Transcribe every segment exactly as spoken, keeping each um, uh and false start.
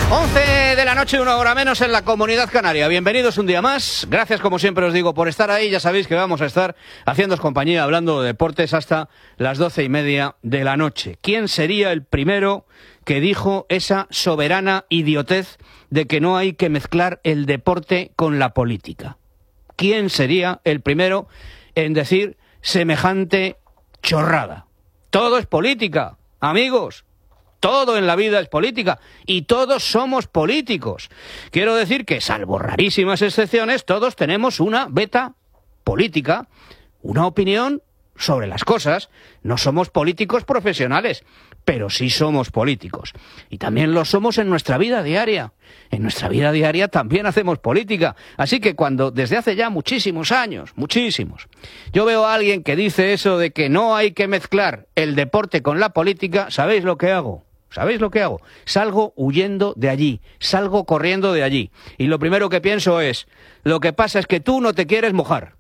once de la noche, una hora menos en la Comunidad Canaria. Bienvenidos un día más. Gracias, como siempre os digo, por estar ahí. Ya sabéis que vamos a estar haciéndoos compañía, hablando de deportes hasta las doce y media de la noche. ¿Quién sería el primero que dijo esa soberana idiotez de que no hay que mezclar el deporte con la política? ¿Quién sería el primero en decir semejante chorrada? Todo es política, amigos. Todo en la vida es política y todos somos políticos. Quiero decir que, salvo rarísimas excepciones, todos tenemos una beta política, una opinión sobre las cosas. No somos políticos profesionales, pero sí somos políticos. Y también lo somos en nuestra vida diaria. En nuestra vida diaria también hacemos política. Así que cuando, desde hace ya muchísimos años, muchísimos, yo veo a alguien que dice eso de que no hay que mezclar el deporte con la política, ¿sabéis lo que hago? ¿Sabéis lo que hago? Salgo huyendo de allí, salgo corriendo de allí. Y lo primero que pienso es, lo que pasa es que tú no te quieres mojar.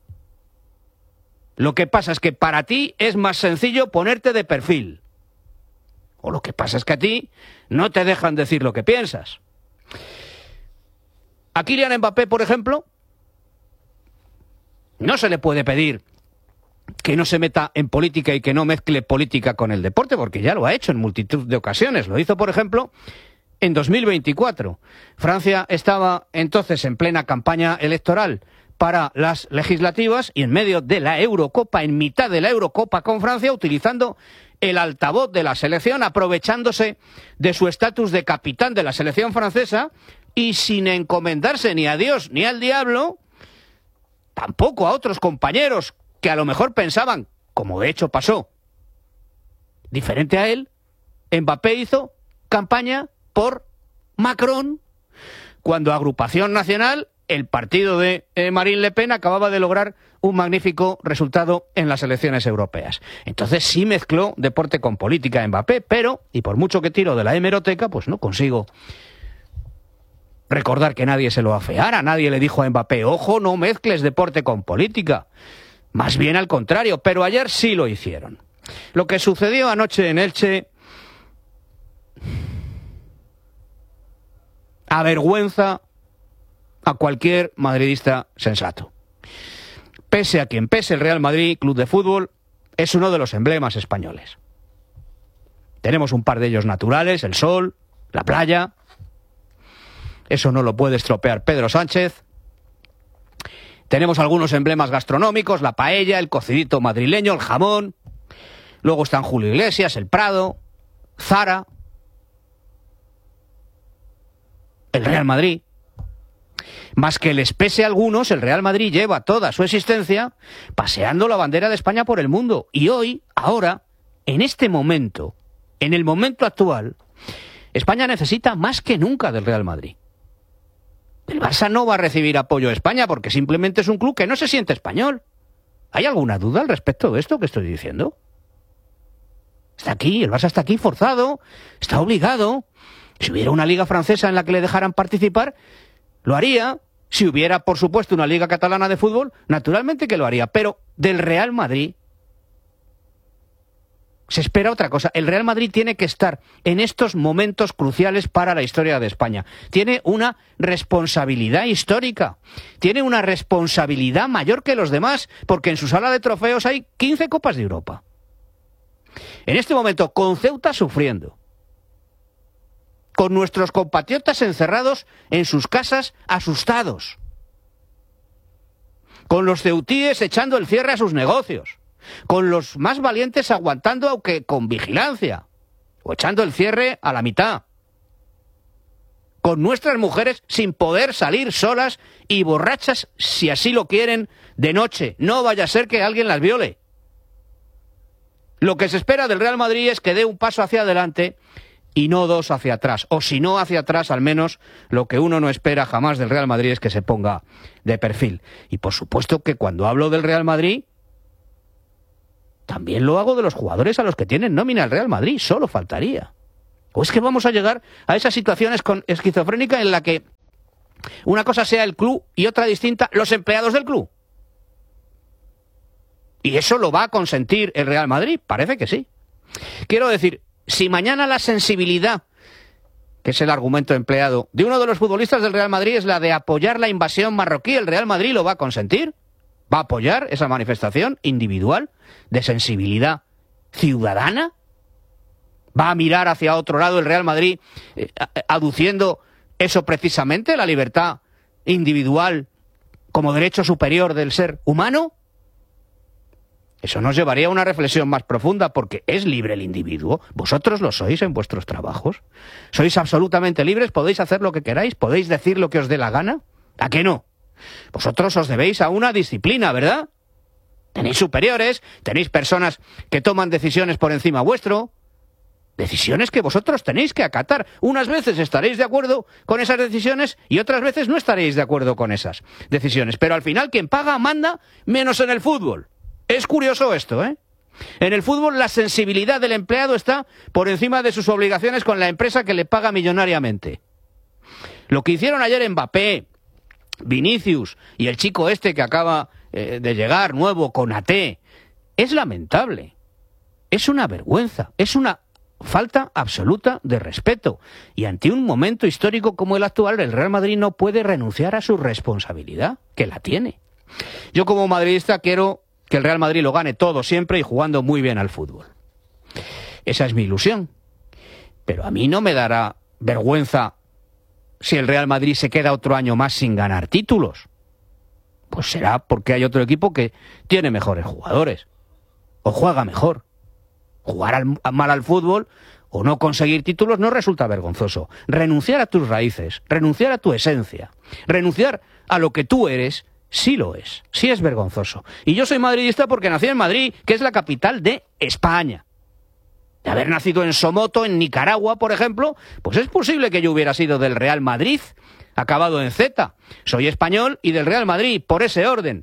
Lo que pasa es que para ti es más sencillo ponerte de perfil. O lo que pasa es que a ti no te dejan decir lo que piensas. A Kylian Mbappé, por ejemplo, no se le puede pedir que no se meta en política y que no mezcle política con el deporte, porque ya lo ha hecho en multitud de ocasiones. Lo hizo, por ejemplo, en dos mil veinticuatro. Francia estaba entonces en plena campaña electoral para las legislativas y en medio de la Eurocopa, en mitad de la Eurocopa con Francia, utilizando el altavoz de la selección, aprovechándose de su estatus de capitán de la selección francesa y sin encomendarse ni a Dios ni al diablo, tampoco a otros compañeros que a lo mejor pensaban, como de hecho pasó, diferente a él. Mbappé hizo campaña por Macron, cuando Agrupación Nacional, el partido de eh, Marine Le Pen, acababa de lograr un magnífico resultado en las elecciones europeas. Entonces sí mezcló deporte con política Mbappé, pero, y por mucho que tiro de la hemeroteca, pues no consigo recordar que nadie se lo afeara. Nadie le dijo a Mbappé, ojo, no mezcles deporte con política. Más bien al contrario, pero ayer sí lo hicieron. Lo que sucedió anoche en Elche avergüenza a cualquier madridista sensato. Pese a quien pese, el Real Madrid Club de Fútbol es uno de los emblemas españoles. Tenemos un par de ellos naturales, el sol, la playa. Eso no lo puede estropear Pedro Sánchez. Tenemos algunos emblemas gastronómicos, la paella, el cocidito madrileño, el jamón. Luego están Julio Iglesias, el Prado, Zara, el Real Madrid. Más que les pese a algunos, el Real Madrid lleva toda su existencia paseando la bandera de España por el mundo. Y hoy, ahora, en este momento, en el momento actual, España necesita más que nunca del Real Madrid. El Barça no va a recibir apoyo de España porque simplemente es un club que no se siente español. ¿Hay alguna duda al respecto de esto que estoy diciendo? Está aquí, el Barça está aquí forzado, está obligado. Si hubiera una liga francesa en la que le dejaran participar, lo haría. Si hubiera, por supuesto, una liga catalana de fútbol, naturalmente que lo haría. Pero del Real Madrid se espera otra cosa. El Real Madrid tiene que estar en estos momentos cruciales para la historia de España. Tiene una responsabilidad histórica. Tiene una responsabilidad mayor que los demás, porque en su sala de trofeos hay quince Copas de Europa. En este momento, con Ceuta sufriendo, con nuestros compatriotas encerrados en sus casas asustados, con los ceutíes echando el cierre a sus negocios, con los más valientes aguantando aunque con vigilancia, o echando el cierre a la mitad, con nuestras mujeres sin poder salir solas y borrachas, si así lo quieren, de noche. No vaya a ser que alguien las viole. Lo que se espera del Real Madrid es que dé un paso hacia adelante y no dos hacia atrás. O si no hacia atrás, al menos lo que uno no espera jamás del Real Madrid es que se ponga de perfil. Y por supuesto que cuando hablo del Real Madrid, también lo hago de los jugadores a los que tienen nómina el Real Madrid, solo faltaría. ¿O es que vamos a llegar a esas situaciones con esquizofrénica en la que una cosa sea el club y otra distinta los empleados del club? ¿Y eso lo va a consentir el Real Madrid? Parece que sí. Quiero decir, si mañana la sensibilidad que es el argumento empleado de uno de los futbolistas del Real Madrid, es la de apoyar la invasión marroquí. ¿El Real Madrid lo va a consentir? ¿Va a apoyar esa manifestación individual de sensibilidad ciudadana? ¿Va a mirar hacia otro lado el Real Madrid eh, aduciendo eso precisamente, la libertad individual como derecho superior del ser humano? Eso nos llevaría a una reflexión más profunda, porque ¿es libre el individuo? ¿Vosotros lo sois en vuestros trabajos? ¿Sois absolutamente libres? ¿Podéis hacer lo que queráis? ¿Podéis decir lo que os dé la gana? ¿A qué no? Vosotros os debéis a una disciplina, ¿verdad? Tenéis superiores, tenéis personas que toman decisiones por encima vuestro, decisiones que vosotros tenéis que acatar. Unas veces estaréis de acuerdo con esas decisiones y otras veces no estaréis de acuerdo con esas decisiones. Pero al final quien paga manda, menos en el fútbol. Es curioso esto, ¿eh? En el fútbol la sensibilidad del empleado está por encima de sus obligaciones con la empresa que le paga millonariamente. Lo que hicieron ayer Mbappé, Vinicius y el chico este que acaba eh, de llegar nuevo, Konaté, es lamentable. Es una vergüenza, es una falta absoluta de respeto. Y ante un momento histórico como el actual, el Real Madrid no puede renunciar a su responsabilidad, que la tiene. Yo como madridista quiero que el Real Madrid lo gane todo siempre y jugando muy bien al fútbol. Esa es mi ilusión. Pero a mí no me dará vergüenza si el Real Madrid se queda otro año más sin ganar títulos. Pues será porque hay otro equipo que tiene mejores jugadores o juega mejor. Jugar al, mal al fútbol o no conseguir títulos no resulta vergonzoso. Renunciar a tus raíces, renunciar a tu esencia, renunciar a lo que tú eres, sí lo es, sí es vergonzoso. Y yo soy madridista porque nací en Madrid, que es la capital de España. De haber nacido en Somoto, en Nicaragua, por ejemplo, pues es posible que yo hubiera sido del Real Madrid, acabado en Z. Soy español y del Real Madrid, por ese orden.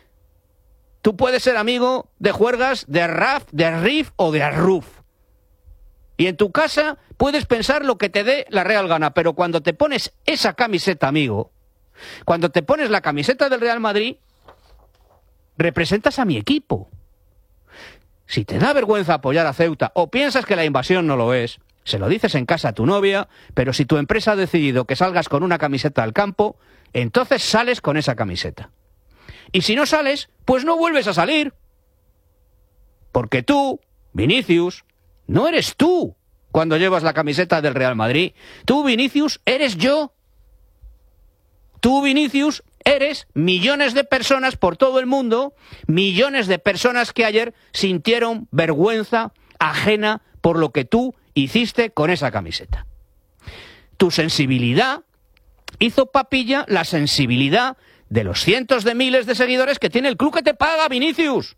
Tú puedes ser amigo de Juergas, de Raf, de Rif o de Arruf. Y en tu casa puedes pensar lo que te dé la real gana, pero cuando te pones esa camiseta, amigo, cuando te pones la camiseta del Real Madrid, representas a mi equipo. Si te da vergüenza apoyar a Ceuta o piensas que la invasión no lo es, se lo dices en casa a tu novia, pero si tu empresa ha decidido que salgas con una camiseta al campo, entonces sales con esa camiseta. Y si no sales, pues no vuelves a salir. Porque tú, Vinicius, no eres tú cuando llevas la camiseta del Real Madrid. Tú, Vinicius, eres yo. Tú, Vinicius, eres millones de personas por todo el mundo, millones de personas que ayer sintieron vergüenza ajena por lo que tú hiciste con esa camiseta. Tu sensibilidad hizo papilla la sensibilidad de los cientos de miles de seguidores que tiene el club que te paga, Vinicius.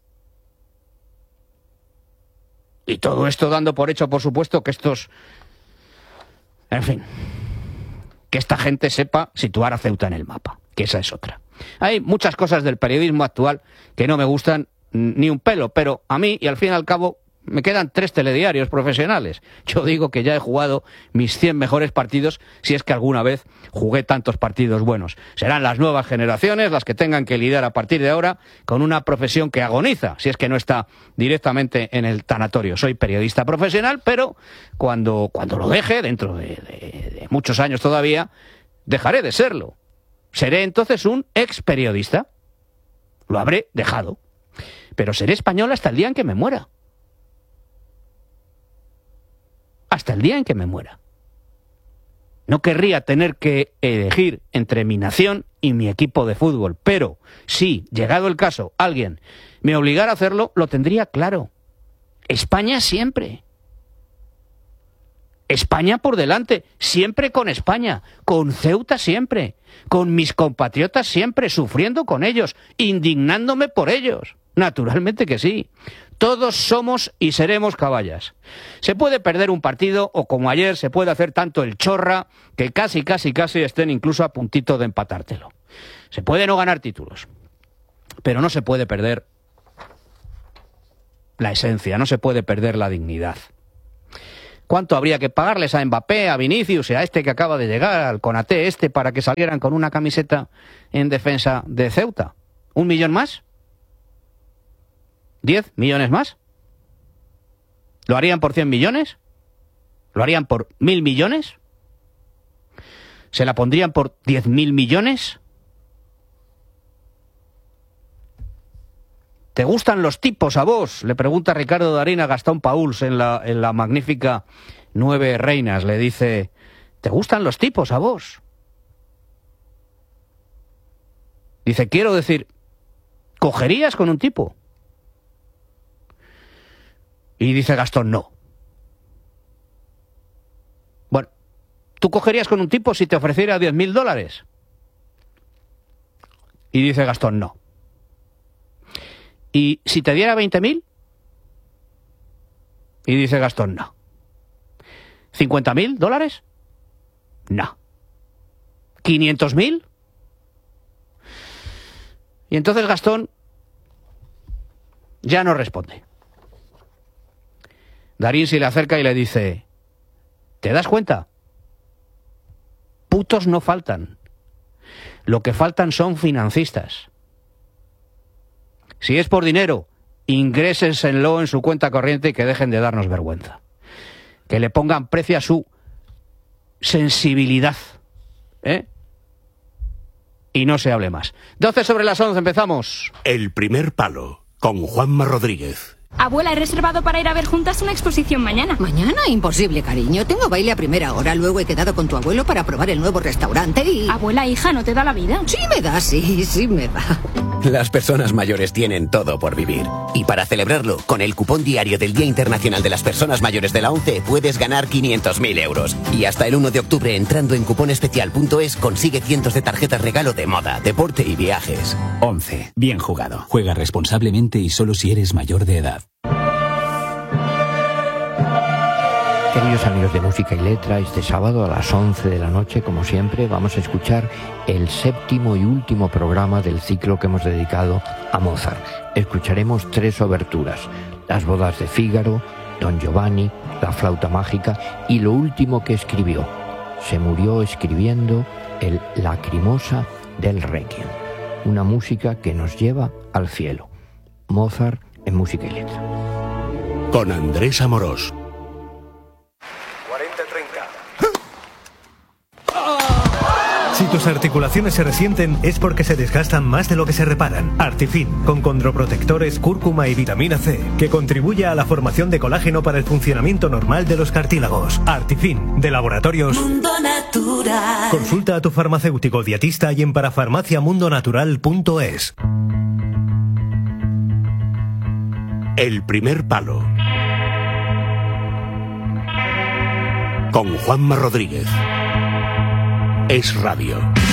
Y todo esto dando por hecho, por supuesto, que estos... En fin, que esta gente sepa situar a Ceuta en el mapa, que esa es otra. Hay muchas cosas del periodismo actual que no me gustan ni un pelo, pero a mí, y al fin y al cabo, me quedan tres telediarios profesionales. Yo digo que ya he jugado mis cien mejores partidos, si es que alguna vez jugué tantos partidos buenos. Serán las nuevas generaciones las que tengan que lidiar a partir de ahora con una profesión que agoniza, si es que no está directamente en el tanatorio. Soy periodista profesional, pero cuando, cuando lo deje, dentro de, de, de muchos años todavía, dejaré de serlo. Seré entonces un ex periodista. Lo habré dejado. Pero seré español hasta el día en que me muera. Hasta el día en que me muera. No querría tener que elegir entre mi nación y mi equipo de fútbol, pero si, llegado el caso, alguien me obligara a hacerlo, lo tendría claro. España siempre. España por delante, siempre con España, con Ceuta siempre, con mis compatriotas siempre, sufriendo con ellos, indignándome por ellos. Naturalmente que sí. Todos somos y seremos caballas. Se puede perder un partido o como ayer se puede hacer tanto el chorra que casi, casi, casi estén incluso a puntito de empatártelo. Se puede no ganar títulos, pero no se puede perder la esencia, no se puede perder la dignidad. ¿Cuánto habría que pagarles a Mbappé, a Vinicius y a este que acaba de llegar, al Konaté este, para que salieran con una camiseta en defensa de Ceuta? ¿Un millón más? ¿Diez millones más? ¿Lo harían por cien millones? ¿Lo harían por mil millones? ¿Se la pondrían por diez mil millones? ¿Te gustan los tipos a vos? Le pregunta Ricardo Darín a Gastón Pauls en la, en la magnífica Nueve Reinas. Le dice, ¿te gustan los tipos a vos? Dice, quiero decir, ¿cogerías con un tipo? Y dice Gastón, no. Bueno, ¿tú cogerías con un tipo si te ofreciera diez mil dólares? Y dice Gastón, no. ¿Y si te diera veinte mil? Y dice Gastón, no. ¿cincuenta mil dólares? No. ¿quinientos mil? Y entonces Gastón ya no responde. Darín se le acerca y le dice, ¿te das cuenta? Putos no faltan. Lo que faltan son financistas. Si es por dinero, ingrésenlo en su cuenta corriente y que dejen de darnos vergüenza. Que le pongan precio a su sensibilidad. ¿Eh? Y no se hable más. doce sobre las once, empezamos. El primer palo, con Juanma Rodríguez. Abuela, he reservado para ir a ver juntas una exposición mañana. ¿Mañana? Imposible, cariño. Tengo baile a primera hora, luego he quedado con tu abuelo para probar el nuevo restaurante y... Abuela, hija, ¿no te da la vida? Sí me da, sí, sí me da. Las personas mayores tienen todo por vivir. Y para celebrarlo, con el cupón diario del Día Internacional de las Personas Mayores de la ONCE, puedes ganar quinientos mil euros. Y hasta el uno de octubre, entrando en cuponespecial punto es, consigue cientos de tarjetas regalo de moda, deporte y viajes. ONCE. Bien jugado. Juega responsablemente y solo si eres mayor de edad. Queridos amigos de Música y Letra, este sábado a las once de la noche, como siempre, vamos a escuchar el séptimo y último programa del ciclo que hemos dedicado a Mozart. Escucharemos tres oberturas: Las bodas de Fígaro, Don Giovanni, La flauta mágica y lo último que escribió. Se murió escribiendo el Lacrimosa del Requiem, una música que nos lleva al cielo. Mozart en Música y Letra. Con Andrés Amorós. Si tus articulaciones se resienten es porque se desgastan más de lo que se reparan. Artifin, con condroprotectores, cúrcuma y vitamina C, que contribuye a la formación de colágeno para el funcionamiento normal de los cartílagos. Artifin, de Laboratorios Mundo Natural. Consulta a tu farmacéutico dietista y en parafarmacia mundo natural punto es. El primer palo. Con Juanma Rodríguez. Es Radio.